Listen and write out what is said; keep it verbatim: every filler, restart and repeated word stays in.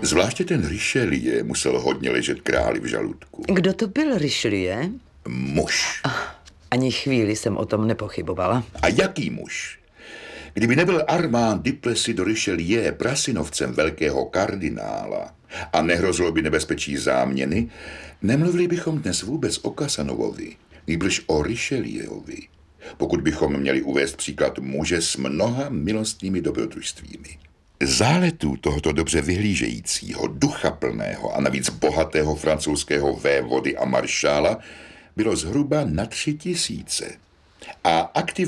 Zvláště ten Richelieu musel hodně ležet králi v žaludku. Kdo to byl Richelieu? Muž. Ani chvíli jsem o tom nepochybovala. A jaký muž? Kdyby nebyl Armand Duplessis de Richelieu prasinovcem velkého kardinála a nehrozilo by nebezpečí záměny, nemluvili bychom dnes vůbec o Casanovovi, nýbrž o Richelieuovi, pokud bychom měli uvést příklad muže s mnoha milostnými dobrodružstvími. Záletů tohoto dobře vyhlížejícího, duchaplného a navíc bohatého francouzského vévody a maršála bylo zhruba na tři tisíce. A aktiv